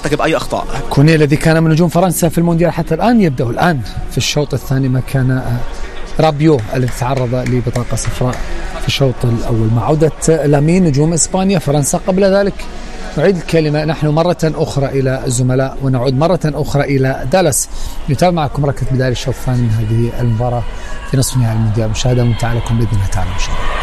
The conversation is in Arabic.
يرتكب أي أخطاء. كوني الذي كان من نجوم فرنسا في المونديال حتى الآن يبدأ الآن في الشوط الثاني مكان رابيو الذي تعرض لبطاقة صفراء في الشوط الأول. مع عودة لامين نجوم إسبانيا فرنسا قبل ذلك. نعيد الكلمة، نحن مرة أخرى إلى الزملاء ونعود مرة أخرى إلى دالاس. نتابع معكم ركلة بداية الشوط الثاني من هذه المباراة في نصف نهائي المونديال. مشاهدة ممتعة لكم بإذن الله تعالى.